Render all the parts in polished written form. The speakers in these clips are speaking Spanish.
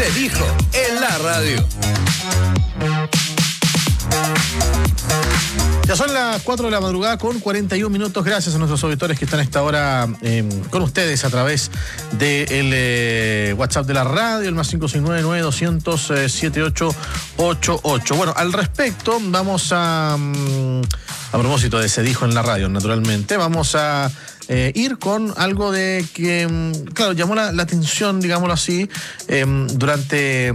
se dijo en la radio. Ya son las 4 de la madrugada con 41 minutos. Gracias a nuestros auditores que están a esta hora con ustedes a través del WhatsApp de la radio, el más 569-900-7888. Bueno, al respecto, vamos a propósito de se dijo en la radio, naturalmente, vamos a ir con algo de que, claro, llamó la atención, digámoslo así, durante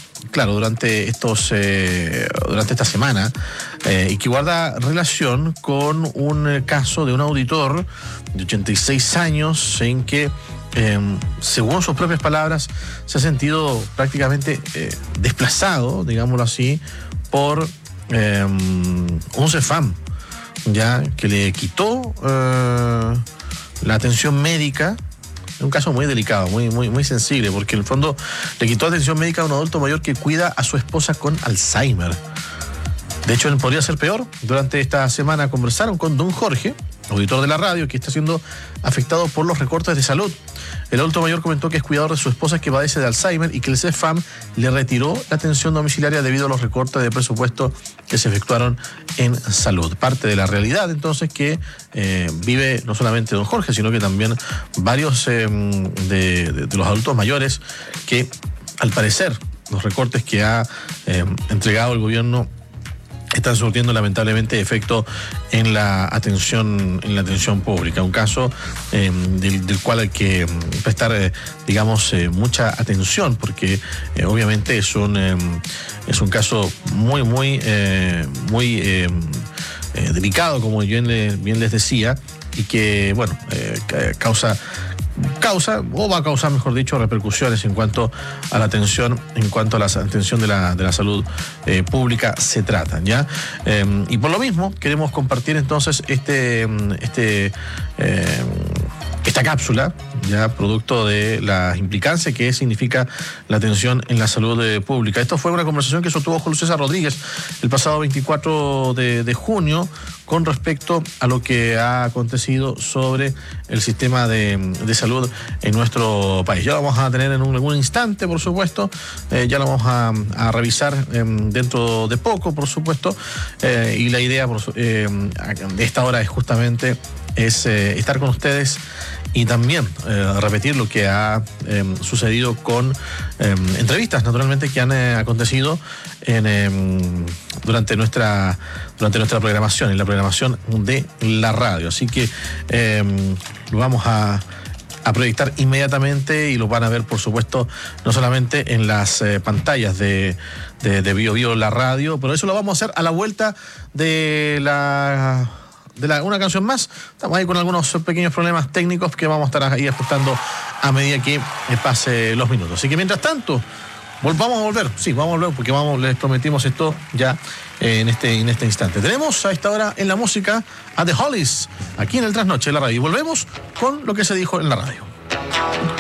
esta semana, y que guarda relación con un caso de un auditor de 86 años en que, según sus propias palabras, se ha sentido prácticamente desplazado, digámoslo así, por un CEFAM, ya que le quitó la atención médica. Es un caso muy delicado, muy sensible, porque en el fondo le quitó atención médica a un adulto mayor que cuida a su esposa con Alzheimer. De hecho, podría ser peor. Durante esta semana conversaron con don Jorge, auditor de la radio, que está siendo afectado por los recortes de salud. El adulto mayor comentó que es cuidador de su esposa que padece de Alzheimer y que el CEFAM le retiró la atención domiciliaria debido a los recortes de presupuesto que se efectuaron en salud. Parte de la realidad, entonces, que vive no solamente don Jorge, sino que también varios de los adultos mayores que, al parecer, los recortes que ha entregado el gobierno están surtiendo lamentablemente efecto en la atención pública. Un caso del cual hay que prestar, mucha atención, porque obviamente es un caso muy delicado, como bien les decía, y que, bueno, causa o va a causar, mejor dicho, repercusiones en cuanto a la atención, de la salud pública se trata, ¿ya? Y por lo mismo queremos compartir entonces esta cápsula, ya producto de la implicancia que significa la atención en la salud pública. Esto fue una conversación que sostuvo Julio César Rodríguez el pasado 24 de junio con respecto a lo que ha acontecido sobre el sistema de salud en nuestro país. Ya lo vamos a tener en algún instante, por supuesto, ya lo vamos a revisar dentro de poco, por supuesto, y la idea de esta hora es justamente estar con ustedes y también repetir lo que ha sucedido con entrevistas, naturalmente, que han acontecido durante nuestra programación, en la programación de la radio. Así que lo vamos a proyectar inmediatamente y lo van a ver, por supuesto, no solamente en las pantallas de Bio Bio la radio, pero eso lo vamos a hacer a la vuelta de una canción más. Estamos ahí con algunos pequeños problemas técnicos que vamos a estar ahí ajustando a medida que pase los minutos. Así que mientras tanto, vamos a volver porque les prometimos esto ya en este instante. Tenemos a esta hora en la música a The Hollies, aquí en el Trasnoche de la radio. Y volvemos con lo que se dijo en la radio.